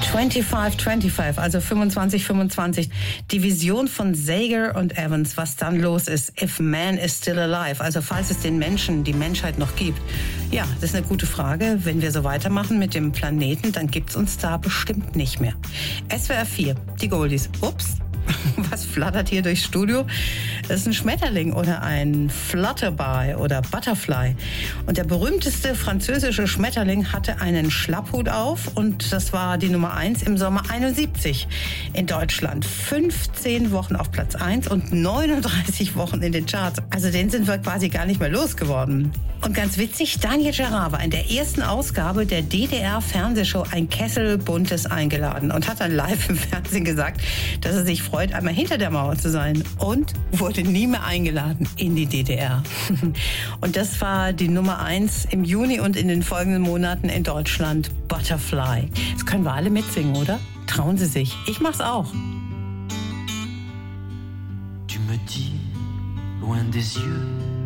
25-25, also 25-25. Die Vision von Sager und Evans, was dann los ist. If man is still alive, also falls es den Menschen, die Menschheit noch gibt. Ja, das ist eine gute Frage. Wenn wir so weitermachen mit dem Planeten, dann gibt's uns da bestimmt nicht mehr. SWR 4, die Goldies. Ups. Was flattert hier durchs Studio? Das ist ein Schmetterling oder ein Flutterby oder Butterfly. Und der berühmteste französische Schmetterling hatte einen Schlapphut auf und das war die Nummer 1 im Sommer 71 in Deutschland. 15 Wochen auf Platz 1 und 39 Wochen in den Charts. Also den sind wir quasi gar nicht mehr losgeworden. Und ganz witzig, Daniel Gerard war in der ersten Ausgabe der DDR-Fernsehshow ein Kessel Buntes eingeladen und hat dann live im Fernsehen gesagt, dass er sich freut, einmal hinter der Mauer zu sein, und wurde nie mehr eingeladen in die DDR. Und das war die Nummer 1 im Juni und in den folgenden Monaten in Deutschland, Butterfly. Das können wir alle mitsingen, oder? Trauen Sie sich. Ich mach's auch. Tu me dis, loin des yeux,